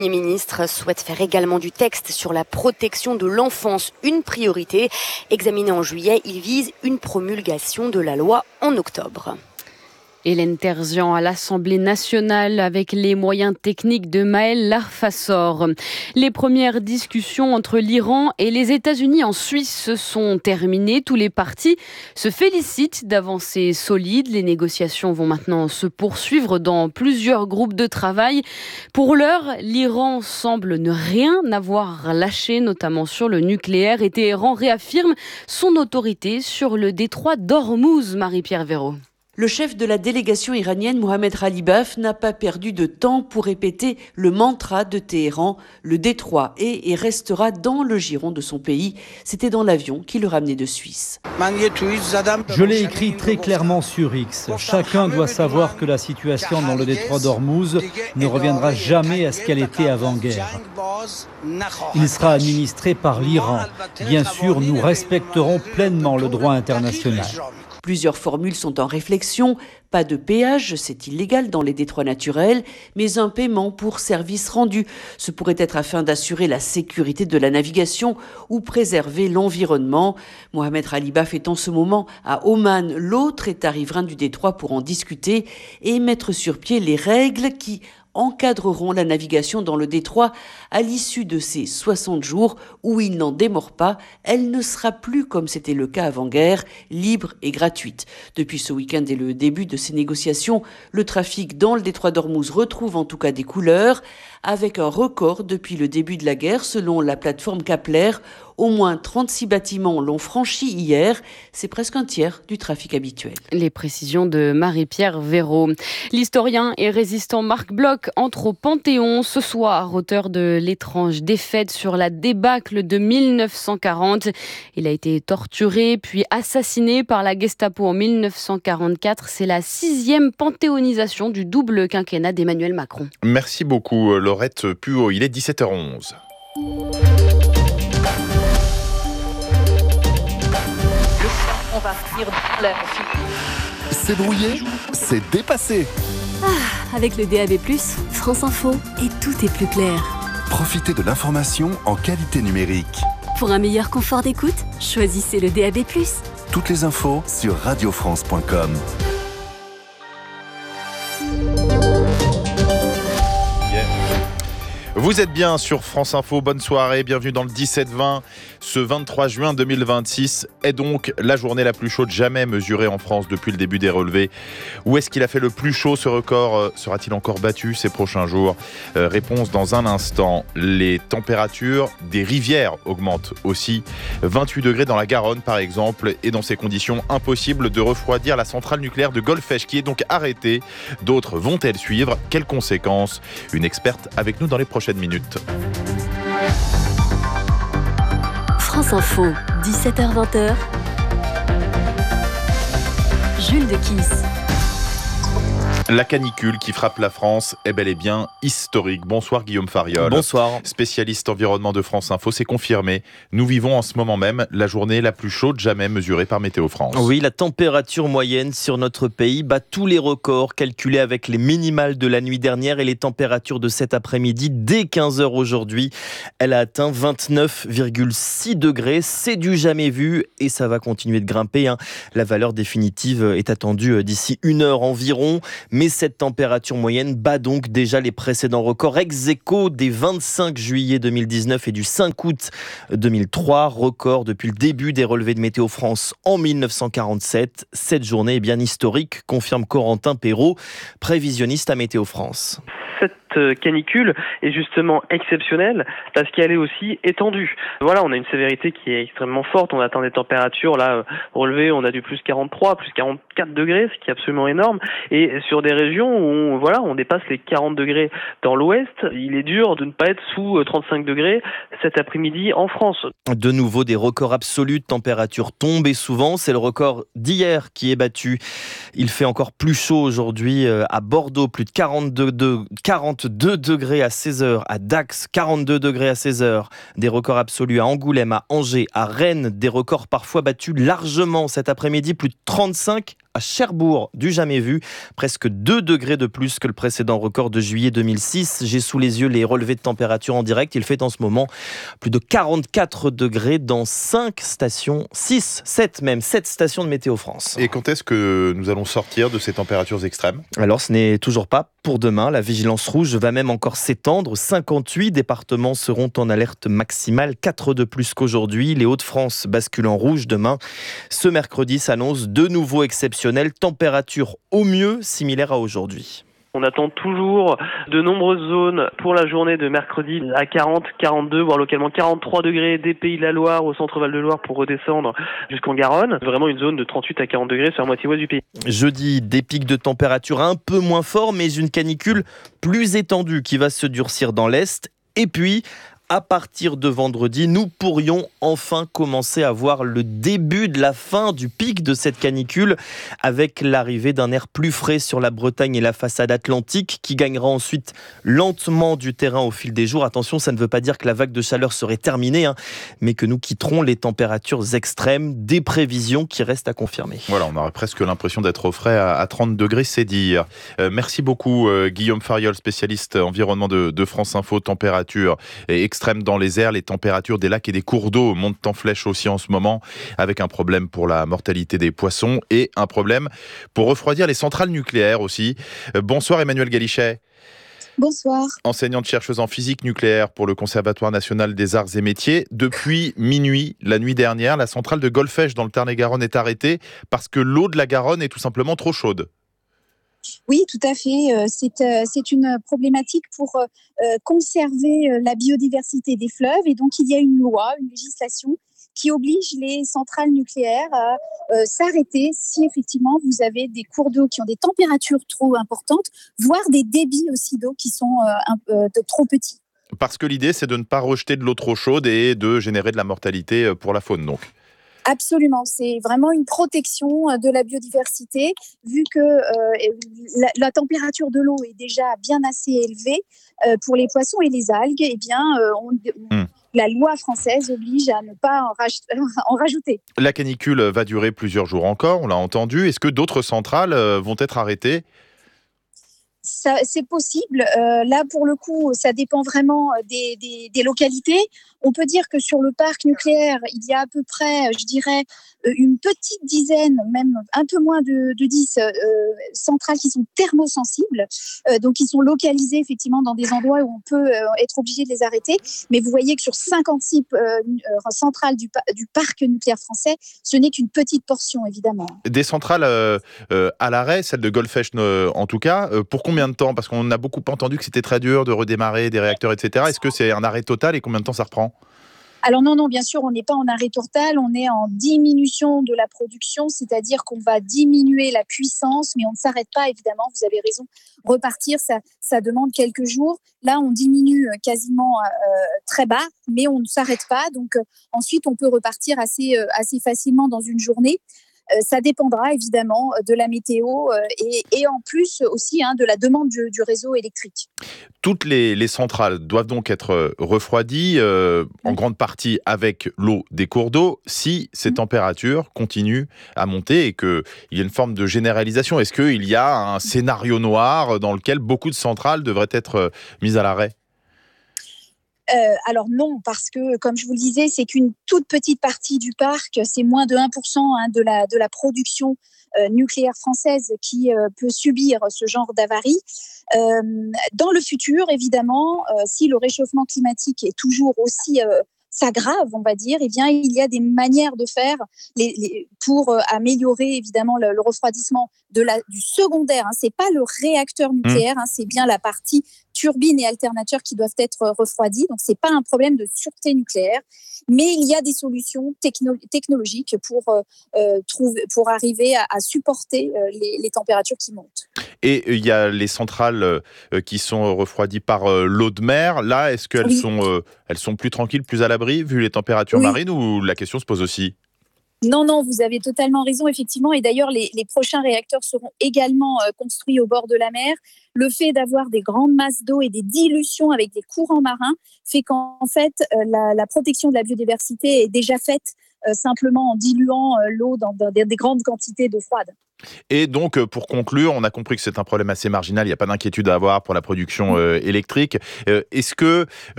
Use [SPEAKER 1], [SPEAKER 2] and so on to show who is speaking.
[SPEAKER 1] Le Premier ministre souhaite faire également du texte sur la protection de l'enfance une priorité. Examiné en juillet, il vise une promulgation de la loi en octobre.
[SPEAKER 2] Hélène Terzian à l'Assemblée nationale avec les moyens techniques de Maël Larfassor. Les premières discussions entre l'Iran et les États-Unis en Suisse se sont terminées. Tous les partis se félicitent d'avancées solides. Les négociations vont maintenant se poursuivre dans plusieurs groupes de travail. Pour l'heure, l'Iran semble ne rien avoir lâché, notamment sur le nucléaire, et Téhéran réaffirme son autorité sur le détroit d'Ormuz. Marie-Pierre Véraud.
[SPEAKER 3] Le chef de la délégation iranienne, Mohammad Khalibaf, n'a pas perdu de temps pour répéter le mantra de Téhéran. Le détroit est et restera dans le giron de son pays. C'était dans l'avion qui le ramenait de Suisse.
[SPEAKER 4] Je l'ai écrit très clairement sur X. Chacun doit savoir que la situation dans le détroit d'Ormuz ne reviendra jamais à ce qu'elle était avant-guerre. Il sera administré par l'Iran. Bien sûr, nous respecterons pleinement le droit international.
[SPEAKER 3] Plusieurs formules sont en réflexion. Pas de péage, c'est illégal dans les détroits naturels, mais un paiement pour service rendu. Ce pourrait être afin d'assurer la sécurité de la navigation ou préserver l'environnement. Mohamed Khalibaf est en ce moment à Oman, l'autre État riverain du détroit, pour en discuter et mettre sur pied les règles qui encadreront la navigation dans le détroit à l'issue de ces 60 jours où il n'en démord pas. Elle ne sera plus, comme c'était le cas avant-guerre, libre et gratuite. Depuis ce week-end et le début de ces négociations, le trafic dans le détroit d'Ormuz retrouve en tout cas des couleurs, avec un record depuis le début de la guerre, selon la plateforme Kepler. Au moins 36 bâtiments l'ont franchi hier. C'est presque un tiers du trafic habituel.
[SPEAKER 2] Les précisions de Marie-Pierre Véraud. L'historien et résistant Marc Bloch entre au Panthéon ce soir, auteur de l'étrange défaite sur la débâcle de 1940. Il a été torturé puis assassiné par la Gestapo en 1944. C'est la 6e panthéonisation du double quinquennat d'Emmanuel Macron.
[SPEAKER 5] Merci beaucoup Laurette Puot. Il est 17h11.
[SPEAKER 6] C'est brouillé, c'est dépassé.
[SPEAKER 7] Avec le DAB+, France Info, et tout est plus clair.
[SPEAKER 6] Profitez de l'information en qualité numérique.
[SPEAKER 7] Pour un meilleur confort d'écoute, choisissez le DAB+.
[SPEAKER 6] Toutes les infos sur radiofrance.com.
[SPEAKER 5] Vous êtes bien sur France Info, bonne soirée, bienvenue dans le 17-20. Ce 23 juin 2026 est donc la journée la plus chaude jamais mesurée en France depuis le début des relevés. Où est-ce qu'il a fait le plus chaud? Ce record sera-t-il encore battu ces prochains jours? Réponse dans un instant. Les températures des rivières augmentent aussi. 28 degrés dans la Garonne par exemple, et dans ces conditions, impossible de refroidir la centrale nucléaire de Golfech qui est donc arrêtée. D'autres vont-elles suivre? Quelles conséquences? Une experte avec nous dans les prochaines minutes.
[SPEAKER 7] France Info, 17h-20h. Jules de Kiss.
[SPEAKER 5] La canicule qui frappe la France est bel et bien historique. Bonsoir Guillaume Fariol.
[SPEAKER 8] Bonsoir.
[SPEAKER 5] Spécialiste environnement de France Info, c'est confirmé. Nous vivons en ce moment même la journée la plus chaude jamais mesurée par Météo France.
[SPEAKER 8] Oui, la température moyenne sur notre pays bat tous les records calculés avec les minimales de la nuit dernière et les températures de cet après-midi dès 15h aujourd'hui. Elle a atteint 29,6 degrés. C'est du jamais vu et ça va continuer de grimper. La valeur définitive est attendue d'ici 1 heure environ. Mais cette température moyenne bat donc déjà les précédents records ex-aequo des 25 juillet 2019 et du 5 août 2003. Record depuis le début des relevés de Météo France en 1947. Cette journée est bien historique, confirme Corentin Perrault, prévisionniste à Météo France.
[SPEAKER 9] Cette canicule est justement exceptionnelle parce qu'elle est aussi étendue. Voilà, on a une sévérité qui est extrêmement forte. On atteint des températures là relevées, on a du plus 43, plus 44 degrés, ce qui est absolument énorme. Et sur des régions où on dépasse les 40 degrés dans l'ouest, il est dur de ne pas être sous 35 degrés cet après-midi en France.
[SPEAKER 8] De nouveau, des records absolus de température tombent et souvent, c'est le record d'hier qui est battu. Il fait encore plus chaud aujourd'hui à Bordeaux, plus de 42 degrés à 16h, à Dax, 42 degrés à 16h, des records absolus à Angoulême, à Angers, à Rennes, des records parfois battus largement cet après-midi, plus de 35 à Cherbourg, du jamais vu. Presque 2 degrés de plus que le précédent record de juillet 2006. J'ai sous les yeux les relevés de température en direct. Il fait en ce moment plus de 44 degrés dans 7 stations de Météo France.
[SPEAKER 5] Et quand est-ce que nous allons sortir de ces températures extrêmes ?
[SPEAKER 8] Alors, ce n'est toujours pas pour demain. La vigilance rouge va même encore s'étendre. 58 départements seront en alerte maximale, 4 de plus qu'aujourd'hui. Les Hauts-de-France basculent en rouge demain. Ce mercredi s'annonce de nouveau exceptionnel. Température au mieux similaire à aujourd'hui.
[SPEAKER 9] On attend toujours de nombreuses zones pour la journée de mercredi à 40, 42, voire localement 43 degrés des Pays de la Loire au centre Val-de-Loire pour redescendre jusqu'en Garonne. Vraiment une zone de 38 à 40 degrés sur la moitié ouest du pays.
[SPEAKER 8] Jeudi, des pics de température un peu moins forts, mais une canicule plus étendue qui va se durcir dans l'Est. Et puis, à partir de vendredi, nous pourrions enfin commencer à voir le début de la fin du pic de cette canicule avec l'arrivée d'un air plus frais sur la Bretagne et la façade atlantique qui gagnera ensuite lentement du terrain au fil des jours. Attention, ça ne veut pas dire que la vague de chaleur serait terminée, mais que nous quitterons les températures extrêmes, des prévisions qui restent à confirmer.
[SPEAKER 5] Voilà, on aurait presque l'impression d'être au frais à 30 degrés, c'est dire. Merci beaucoup Guillaume Fariol, spécialiste environnement de France Info. Température extrême dans les airs, les températures des lacs et des cours d'eau montent en flèche aussi en ce moment, avec un problème pour la mortalité des poissons et un problème pour refroidir les centrales nucléaires aussi. Bonsoir Emmanuelle Galichet.
[SPEAKER 10] Bonsoir.
[SPEAKER 5] Enseignante chercheuse en physique nucléaire pour le Conservatoire national des arts et métiers. Depuis minuit, la nuit dernière, la centrale de Golfech dans le Tarn-et-Garonne est arrêtée parce que l'eau de la Garonne est tout simplement trop chaude.
[SPEAKER 10] Oui, tout à fait. C'est une problématique pour conserver la biodiversité des fleuves. Et donc, il y a une loi, une législation qui oblige les centrales nucléaires à s'arrêter si effectivement vous avez des cours d'eau qui ont des températures trop importantes, voire des débits aussi d'eau qui sont trop petits.
[SPEAKER 5] Parce que l'idée, c'est de ne pas rejeter de l'eau trop chaude et de générer de la mortalité pour la faune, donc.
[SPEAKER 10] Absolument, c'est vraiment une protection de la biodiversité, vu que la température de l'eau est déjà bien assez élevée pour les poissons et les algues. Eh bien, la loi française oblige à ne pas en rajouter.
[SPEAKER 5] La canicule va durer plusieurs jours encore, on l'a entendu. Est-ce que d'autres centrales vont être arrêtées ?
[SPEAKER 10] Ça, c'est possible. Là, pour le coup, ça dépend vraiment des localités. On peut dire que sur le parc nucléaire, il y a à peu près, je dirais, une petite dizaine, même un peu moins de 10 centrales qui sont thermosensibles, donc qui sont localisées effectivement dans des endroits où on peut être obligé de les arrêter. Mais vous voyez que sur 56 centrales du parc nucléaire français, ce n'est qu'une petite portion, évidemment.
[SPEAKER 5] Des centrales à l'arrêt, celle de Golfech en tout cas, pour combien de temps ? Parce qu'on a beaucoup entendu que c'était très dur de redémarrer des réacteurs, etc. Est-ce que c'est un arrêt total et combien de temps ça reprend ?
[SPEAKER 10] Alors non, bien sûr, on n'est pas en arrêt total, on est en diminution de la production, c'est-à-dire qu'on va diminuer la puissance, mais on ne s'arrête pas, évidemment, vous avez raison, repartir, ça demande quelques jours. Là, on diminue quasiment très bas, mais on ne s'arrête pas, donc ensuite, on peut repartir assez facilement dans une journée. Ça dépendra évidemment de la météo et en plus aussi de la demande du réseau électrique.
[SPEAKER 5] Toutes les centrales doivent donc être refroidies en grande partie avec l'eau des cours d'eau si ces températures continuent à monter et qu'il y a une forme de généralisation. Est-ce qu'il y a un scénario noir dans lequel beaucoup de centrales devraient être mises à l'arrêt ?
[SPEAKER 10] Alors non, parce que, comme je vous le disais, c'est qu'une toute petite partie du parc, c'est moins de 1% de la production nucléaire française qui peut subir ce genre d'avarie. Dans le futur, évidemment, si le réchauffement climatique est toujours aussi s'aggrave, on va dire, eh bien, il y a des manières de faire pour améliorer évidemment le refroidissement du secondaire. C'est pas le réacteur nucléaire, c'est bien la partie turbine et alternateur qui doivent être refroidis. Donc, c'est pas un problème de sûreté nucléaire, mais il y a des solutions technologiques pour arriver à supporter les températures qui montent.
[SPEAKER 5] Et il y a les centrales qui sont refroidies par l'eau de mer. Là, est-ce qu'elles sont plus tranquilles, plus à l'abri, vu les températures marines, ou la question se pose aussi ?
[SPEAKER 10] Non, vous avez totalement raison, effectivement. Et d'ailleurs, les prochains réacteurs seront également construits au bord de la mer. Le fait d'avoir des grandes masses d'eau et des dilutions avec des courants marins fait qu'en fait, la protection de la biodiversité est déjà faite simplement en diluant l'eau dans des grandes quantités d'eau froide.
[SPEAKER 5] Et donc, pour conclure, on a compris que c'est un problème assez marginal, il n'y a pas d'inquiétude à avoir pour la production électrique. Est-ce que